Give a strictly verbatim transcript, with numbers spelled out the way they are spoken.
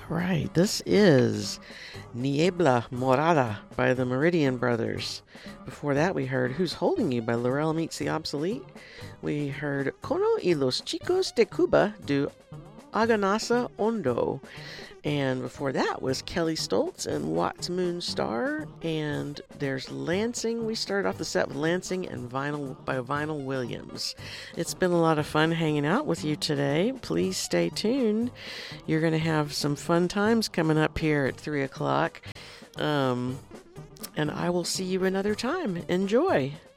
right, this is Niebla Morada by the Meridian Brothers. Before that, we heard Who's Holding You by Laurel Meets the Obsolete. We heard Kono y los Chicos de Cuba do Aganasa Ondo. And before that was Kelly Stoltz and Watts Moon Star. And there's Lansing. We started off the set with Lansing and Vinyl by Vinyl Williams. It's been a lot of fun hanging out with you today. Please stay tuned. You're going to have some fun times coming up here at three o'clock. Um, and I will see you another time. Enjoy.